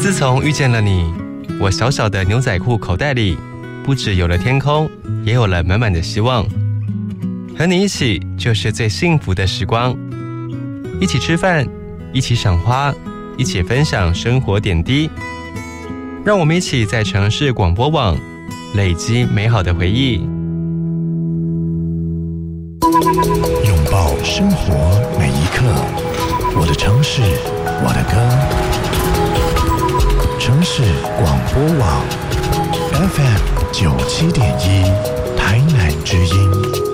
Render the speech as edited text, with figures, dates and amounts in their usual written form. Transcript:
自从遇见了你，我小小的牛仔裤口袋里不只有了天空，也有了满满的希望。和你一起就是最幸福的时光，一起吃饭，一起赏花，一起分享生活点滴。让我们一起在城市广播网累积美好的回忆， 拥抱生活每一刻。我的城市，我的歌。城市广播网 FM 97.1，台南之音。